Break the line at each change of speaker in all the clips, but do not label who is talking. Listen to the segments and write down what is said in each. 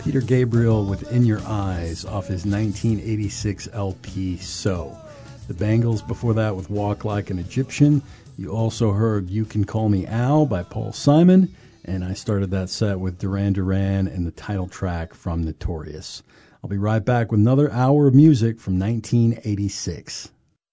Peter Gabriel with In Your Eyes off his 1986 LP So. The Bangles before that with Walk Like an Egyptian. You also heard You Can Call Me Al by Paul Simon. And I started that set with Duran Duran and the title track from Notorious. I'll be right back with another hour of music from 1986.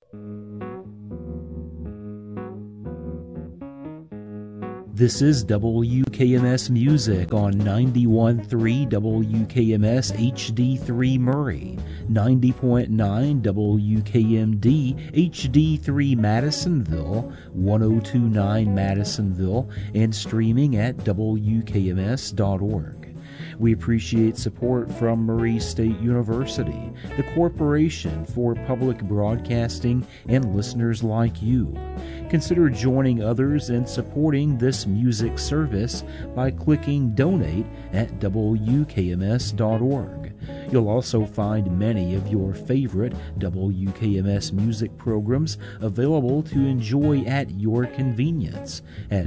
This is WKMS Music on 91.3 WKMS HD3 Murray, 90.9 WKMD HD3 Madisonville, 102.9 Madisonville, and streaming at WKMS.org. We appreciate support from Murray State University, the Corporation for Public Broadcasting, and listeners like you. Consider joining others in supporting this music service by clicking Donate at WKMS.org. You'll also find many of your favorite WKMS music programs available to enjoy at your convenience at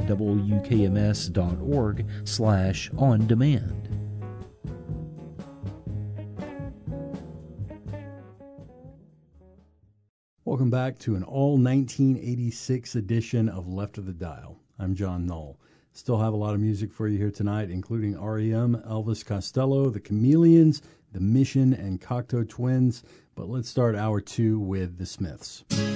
WKMS.org/on-demand.
Welcome back to an all 1986 edition of Left of the Dial. I'm John Knoll. Still have a lot of music for you here tonight, including REM, Elvis Costello, The Chameleons, The Mission, and Cocteau Twins. But let's start hour two with The Smiths.